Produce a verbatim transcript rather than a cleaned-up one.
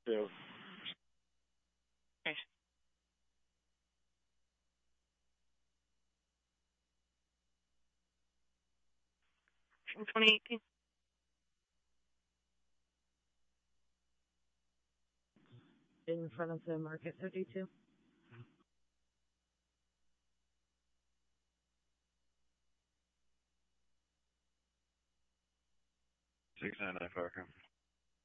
Two. Okay. From twenty eighteen. In front of the Market fifty-two. Six nine nine Parker.